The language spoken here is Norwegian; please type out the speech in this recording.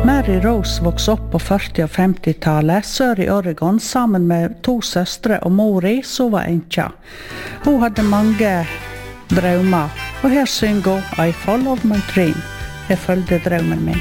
Mary Rose vokste opp på 40- og 50-tallet sør i Oregon sammen med 2 søstre og mori som var enkja. Hun hadde mange drømmer, og her synger hun I Follow My Dream. Jeg følgde drømmen min.